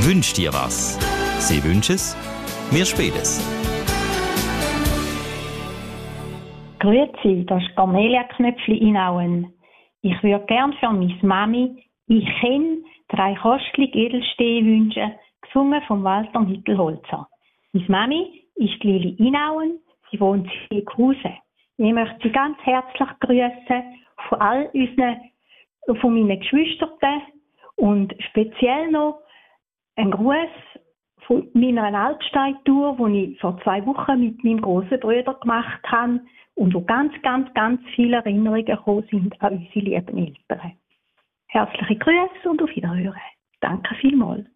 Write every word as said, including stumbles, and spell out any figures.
Wünsch dir was. Sie wünschen es, wir spielen es. Grüezi, das ist Cornelia Knöpfli Inauen. Ich würde gern für meine Mami «Ich kenn» drei kostliche Edelsteine wünschen, gesungen von Walter Mittelholzer. Meine Mami ist die Lili Inauen, sie wohnt in Kuhse. Ich möchte sie ganz herzlich grüßen von all unseren, von meinen Geschwistern und speziell noch ein Gruß von meiner Altsteintour, die ich vor zwei Wochen mit meinem grossen Bruder gemacht habe und wo ganz, ganz, ganz viele Erinnerungen gekommen sind an unsere lieben Eltern. Herzliche Grüße und auf Wiederhören. Danke vielmals.